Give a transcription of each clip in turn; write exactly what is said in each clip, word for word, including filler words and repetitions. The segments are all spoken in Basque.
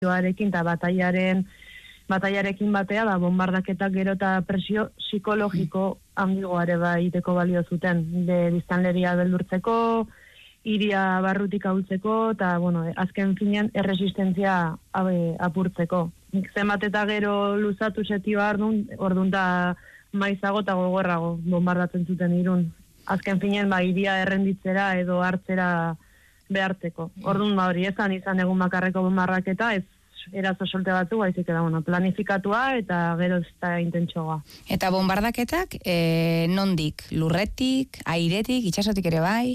joarekin eta bataiaren bataiarekin batea, ba, bombardaketak gero eta presio psikologiko handigoare bai iteko balio zuten, de biztanleria beldurtzeko, iria barrutik ahultzeko, eta, bueno, azken finean erresistentzia abe, apurtzeko. Zenbat eta gero luzatu setioa ordun, ordun da maizago eta gogorrago bombardatzen zuten Irun. Azken finean, ba, iria errenditzera edo hartzera behartzeko. Ordun ba hori ezan izan egun bakarreko bombardaketa, ez erazo solte batu, baizik da, bueno, planifikatua eta gero ez da intentsoa. Eta bombardaketak, e, nondik? Lurretik, airetik, itxasotik ere bai?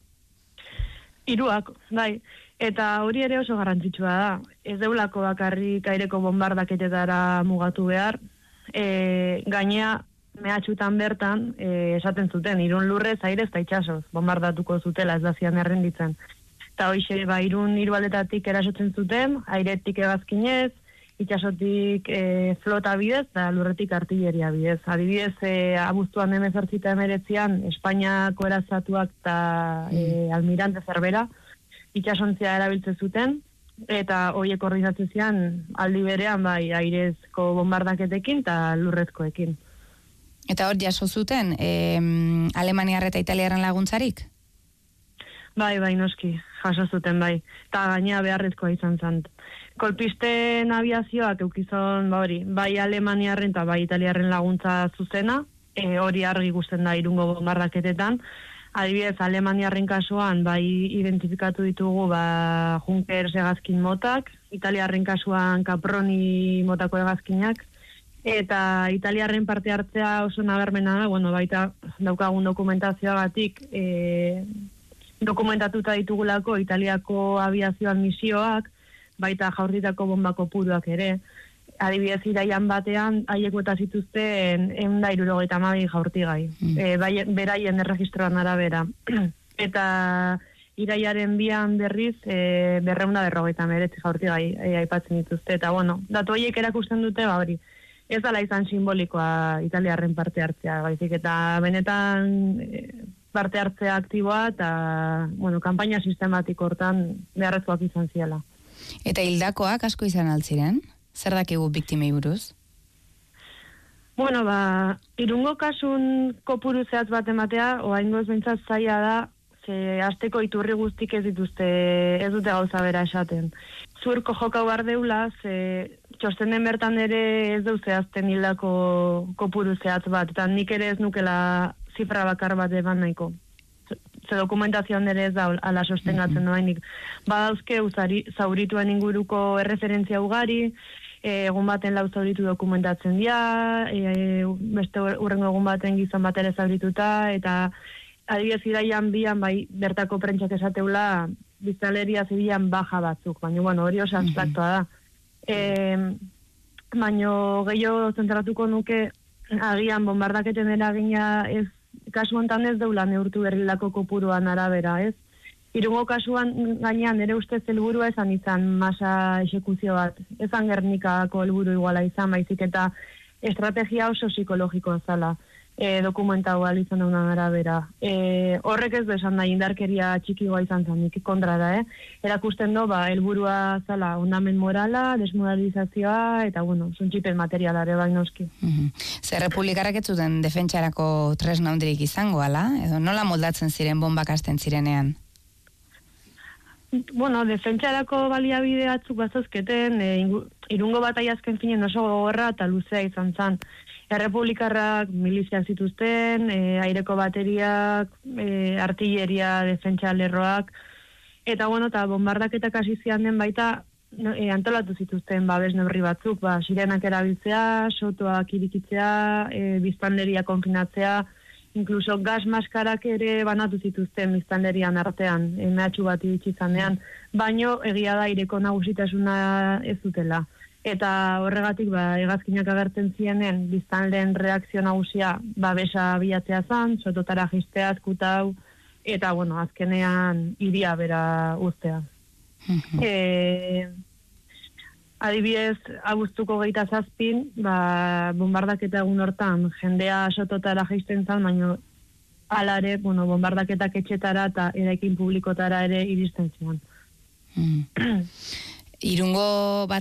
Hiruak, bai. Eta hori ere oso garrantzitsua da. Ez deulako bakarrik aireko bombardaketetara mugatu behar. E, gainea, mehatxutan bertan, e, esaten zuten, Irun lurrez, airez eta itxasoz, bombardatuko zutela, ez da zian errenditzen. Eta hoxe, ba, Irun hiru aldetatik erasotzen zuten, airetik hegazkinez, itxasotik e, flota bidez, eta lurretik artilleria bidez. Adibidez, e, abuztuan hemezortzita emeretzian, Espainiako erazatuak eta e, almirante zerbera, itxasontzia erabiltzen zuten, eta horiek koordinatzen zian aldi berean, bai, airezko bombardaketekin eta lurrezkoekin. Eta hor jaso zuten, e, Alemaniar eta Italiaren laguntzarik? Bai, bai, noski, jaso zuten, bai. Eta gainea beharrezkoa izan zen. Kolpisten aviazioak eukizon, ba hori, bai Alemaniarren eta bai Italiarren laguntza zuzena, e, hori argi ikusten da Irungo bombardaketetan. Adibidez, Alemaniarren kasuan, bai identifikatu ditugu, ba, Junkers hegazkin motak, Italiarren kasuan Caproni motako hegazkinak, eta Italiarren parte hartzea oso nabarmena da, bueno, baita daukagun dokumentazioagatik, e, dokumentatuta ditugulako Italiako aviazioan misioak, baita jaurtitako bombako puruak ere. Adibidez, iraian batean, haiek bota zituzten ehun eta hirurogeita hamabi jaurtigai, mm. e, bai, beraien erregistroan arabera. Eta iraiaren bian berriz, e, berrehun eta berrogeita hemeretzi jaurtigai e, aipatzen dituzte. Eta, bueno, datu horiek erakusten dute, ba hori, ez dela izan simbolikoa Italiarren parte hartzea, baizik, eta benetan e, parte hartzea aktiboa eta, bueno, kanpaina sistematiko hortan beharrezkoak izan ziela. Eta hildakoak asko izan altziren? Zer dakigu biktimei buruz? Bueno, ba, Irungo kasun kopuru zehatz bat ematea, oraingoz behintzat zaila da, ze asteko iturri guztik ez dituzte, ez dute gauza bera esaten. Zurko jokau behar deula, ze txostenen bertan ere ez deu zehazten hildako kopuru zehatz bat, eta nik ere ez nukela zifra bakar bat eban nahiko. Ze dokumentazioan ere ez da ala sostengatzen doainik. Badauzke zaurituen inguruko erreferentzia ugari, e, egun baten lau zauritu dokumentatzen dira, e, beste urrengo egun baten gizon bat ere zaurituta, eta adibidez iraian bian bai bertako prentsak esateula biztanleria zibilan baja batzuk, baina bueno, hori oso abstraktoa da. E, baina gehiago zentratuko nuke agian bombardaketen eragina ez kasu hontan ez deula neurtu berrilako kopuruan arabera, ez? Irungo kasuan gainean ere ustez helburua esan izan masa exekuzio bat. Ezan Gernikako helburu iguala izan, baizik eta estrategia oso psikologikoa zala. E, dokumentau izan daunan arabera. E, horrek ez du esan da indarkeria txikigoa izan zen, nik kontra da, eh? Erakusten do, ba, helburua zala ondamen morala, desmoralizazioa, eta, bueno, zuntxipen materialare baino noski. Mm-hmm. Zer republikarrak ez zuten defentsarako tresna handirik izango, ala? Edo nola moldatzen ziren bombak hasten zirenean? Bueno, defentsarako baliabide batzuk bazozketen, e, Irungo bataia azken finen oso gogorra eta luzea izan zen. Errepublikarrak miliziak zituzten, e, aireko bateriak, e, artilleria, defentsa lerroak, eta bueno, eta bombardaketak hasi zian den baita e, antolatu zituzten babes neurri batzuk, ba, sirenak erabiltzea, sotoak irikitzea, e, biztanleria konfinatzea, inkluso gas maskarak ere banatu zituzten biztanlerian artean, e, mehatxu bat iritsi zanean, baino egia da aireko nagusitasuna ez dutela. Eta horregatik, ba, hegazkinak agertzen zienen, biztanleen reakzio nagusia babesa bilatzea zan, sototara jistea, azkutau, eta, bueno, azkenean iria bera uztea. Mm-hmm. E, adibidez, abuztuko geita zazpin, ba, bombardaketa egun hortan, jendea sototara jisten zan, baina alare, bueno, bombardaketak etxetara eta eraikin publikotara ere iristen zian. Mm. Irungo